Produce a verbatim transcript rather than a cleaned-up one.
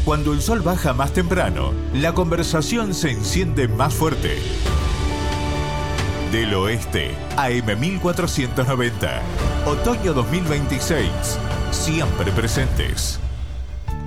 Cuando el sol baja más temprano, la conversación se enciende más fuerte. Del Oeste, A M mil cuatrocientos noventa. Otoño dos mil veintiséis. Siempre presentes.